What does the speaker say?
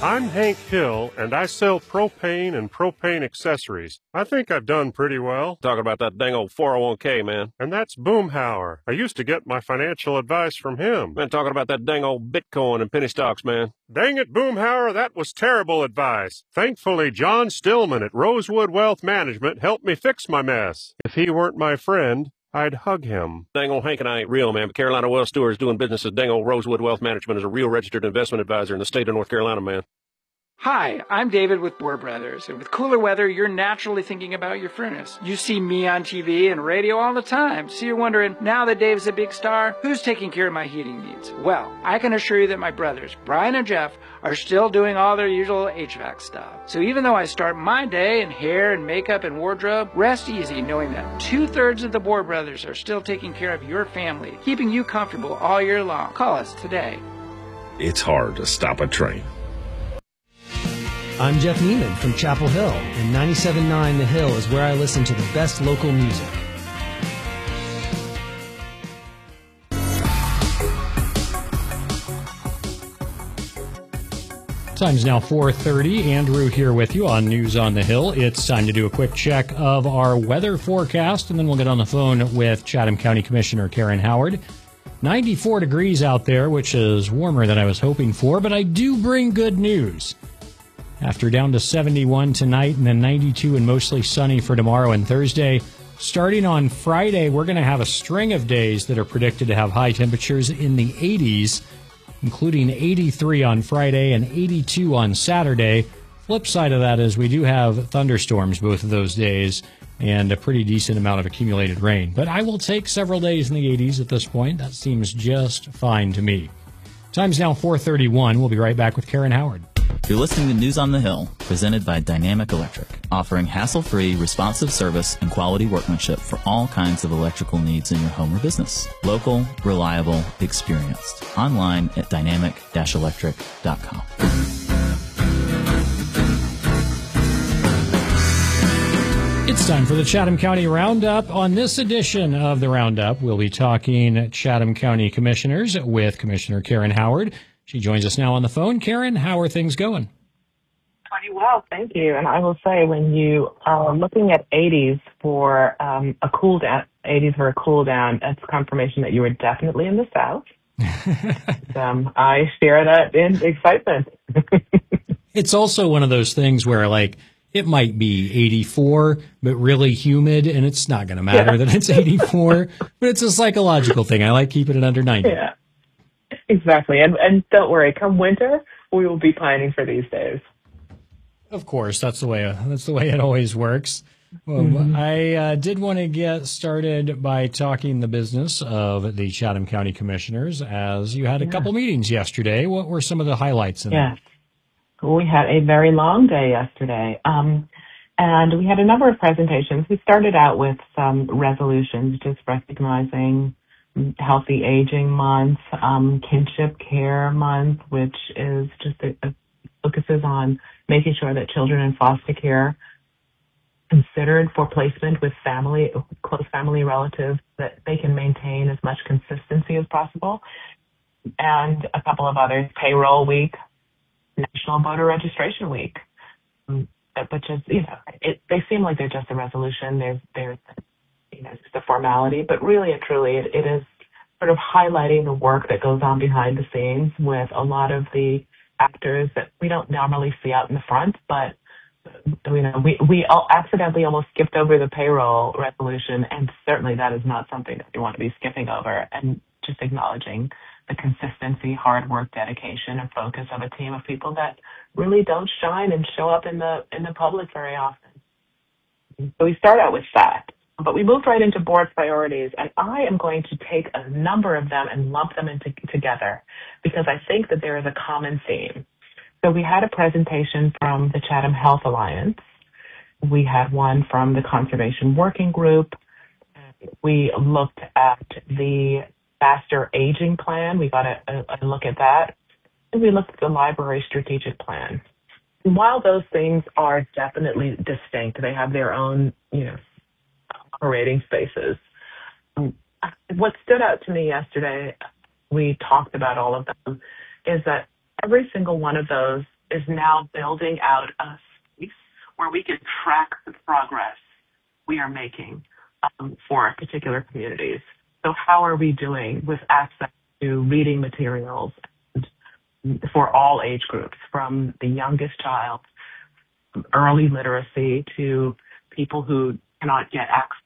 I'm Hank Hill, and I sell propane and propane accessories. I think I've done pretty well. Talking about that dang old 401k, man. And that's Boomhauer. I used to get my financial advice from him. Man, talking about that dang old Bitcoin and penny stocks, man. Dang it, Boomhauer, that was terrible advice. Thankfully, John Stillman at Rosewood Wealth Management helped me fix my mess. If he weren't my friend, I'd hug him. Dang old Hank and I ain't real, man, but Carolina Wealth Stewart is doing business as dang old Rosewood Wealth Management as a real registered investment advisor in the state of North Carolina, man. Hi, I'm David with Boer Brothers, and with cooler weather, you're naturally thinking about your furnace. You see me on TV and radio all the time, so you're wondering, now that Dave's a big star, who's taking care of my heating needs? Well, I can assure you that my brothers, Brian and Jeff, are still doing all their usual HVAC stuff. So even though I start my day in hair and makeup and wardrobe, rest easy knowing that 2/3 of the Boer Brothers are still taking care of your family, keeping you comfortable all year long. Call us today. It's hard to stop a train. I'm Jeff Neiman from Chapel Hill, and 97.9 The Hill is where I listen to the best local music. Time's now 4:30. Andrew here with you on News on the Hill. It's time to do a quick check of our weather forecast, and then we'll get on the phone with Chatham County Commissioner Karen Howard. 94 degrees out there, which is warmer than I was hoping for, but I do bring good news. After down to 71 tonight and then 92 and mostly sunny for tomorrow and Thursday, starting on Friday, we're going to have a string of days that are predicted to have high temperatures in the 80s, including 83 on Friday and 82 on Saturday. Flip side of that is we do have thunderstorms both of those days and a pretty decent amount of accumulated rain. But I will take several days in the 80s at this point. That seems just fine to me. Time's now 4:31. We'll be right back with Karen Howard. You're listening to News on the Hill, presented by Dynamic Electric, offering hassle-free, responsive service and quality workmanship for all kinds of electrical needs in your home or business. Local, reliable, experienced. Online at dynamic-electric.com. It's time for the Chatham County Roundup. On this edition of the Roundup, we'll be talking Chatham County Commissioners with Commissioner Karen Howard. She joins us now on the phone. Karen, how are things going? Pretty well, thank you. And I will say, when you are looking at 80s for a cool down, 80s for a cool down, that's confirmation that you were definitely in the South. I share that in excitement. It's also one of those things where, like, it might be 84, but really humid, and it's not going to matter that it's 84. But it's a psychological thing. I like keeping it under 90. Yeah. Exactly. And don't worry, come winter, we will be pining for these days. Of course, that's the way it always works. I did want to get started by talking the business of the Chatham County Commissioners, as you had a couple meetings yesterday. What were some of the highlights in that? We had a very long day yesterday, and we had a number of presentations. We started out with some resolutions, just recognizing Healthy Aging Month, Kinship Care Month, which is just focuses on making sure that children in foster care considered for placement with close family relatives, that they can maintain as much consistency as possible, and a couple of others: Payroll Week, National Voter Registration Week, which is, they seem like they're just a resolution. There's just a formality, but really and truly it is sort of highlighting the work that goes on behind the scenes with a lot of the actors that we don't normally see out in the front, but we all accidentally almost skipped over the payroll resolution, and certainly that is not something that we want to be skipping over, and just acknowledging the consistency, hard work, dedication, and focus of a team of people that really don't shine and show up in the public very often. So we start out with that. But we moved right into board priorities, and I am going to take a number of them and lump them together, because I think that there is a common theme. So we had a presentation from the Chatham Health Alliance. We had one from the Conservation Working Group. We looked at the Faster Aging Plan. We got a look at that. And we looked at the Library Strategic Plan. And while those things are definitely distinct, they have their own, operating spaces. What stood out to me yesterday, we talked about all of them, is that every single one of those is now building out a space where we can track the progress we are making for particular communities. So how are we doing with access to reading materials for all age groups, from the youngest child, early literacy, to people who cannot get access